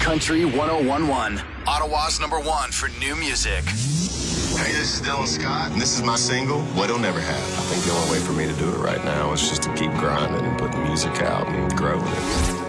Country 1011, Ottawa's #1 for new music. Hey, this is Dylan Scott, and this is my single, What'll Never Have. I think the only way for me to do it right now is just to keep grinding and putting music out and growing it.